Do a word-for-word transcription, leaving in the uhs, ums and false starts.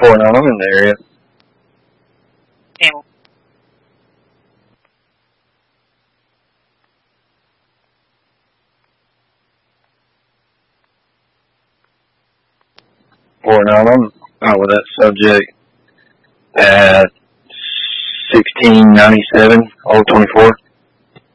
four nine, I'm in the area. Camel. four nine, I'm out with that subject at sixteen ninety-seven, old twenty-four.